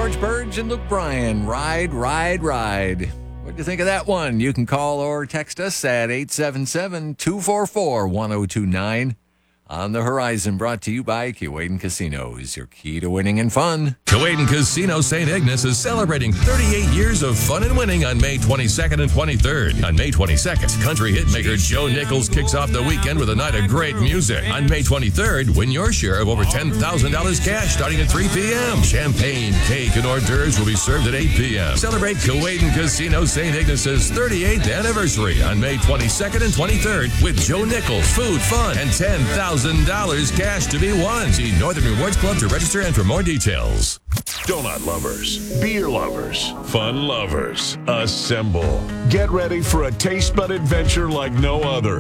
George Burge and Luke Bryan. Ride, ride, ride. What do you think of that one? You can call or text us at 877-244-1029. On the Horizon, brought to you by Keewaydin Casinos, your key to winning and fun. Keewaydin Casino St. Ignace is celebrating 38 years of fun and winning on May 22nd and 23rd. On May 22nd, country hitmaker Joe Nichols kicks off the weekend with a night of great music. On May 23rd, win your share of over $10,000 cash starting at 3 p.m. Champagne, cake, and hors d'oeuvres will be served at 8 p.m. Celebrate Keewaydin Casino St. Ignace's 38th anniversary on May 22nd and 23rd with Joe Nichols, food, fun, and $10,000 cash to be won. See Northern Rewards Club to register and for more details. Donut lovers, beer lovers, fun lovers, assemble. Get ready for a taste bud adventure like no other.